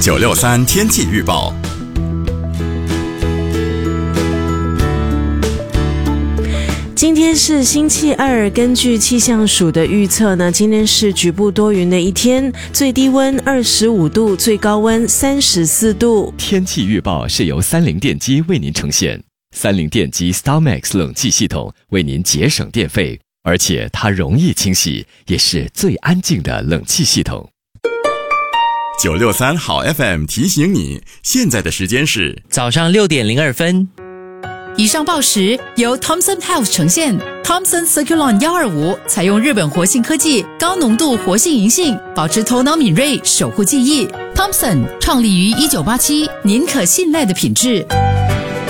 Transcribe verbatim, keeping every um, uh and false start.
九六三天气预报。 今天是星期二，根据气象署的预测呢，今天是局部多云的一天，最低温二十五度，最高温三十四度。 天气预报是由三菱电机为您呈现，三菱电机 StarMax 冷气系统为您节省电费，而且它容易清洗，也是最安静的冷气系统。 九六三好 F M 提醒你，现在的时间是早上六点零二分。 以上报时由 Thomson Health 呈现。 Thomson Circulon 一二五采用日本活性科技，高浓度活性银杏，保持头脑敏锐，守护记忆。 Thomson 创立于一九八七，您可信赖的品质。